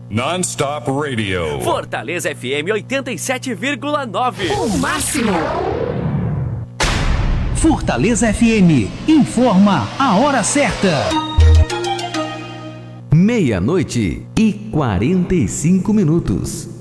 Non-stop radio. Fortaleza FM 87,9. O máximo. Fortaleza FM informa a hora certa. 00:45.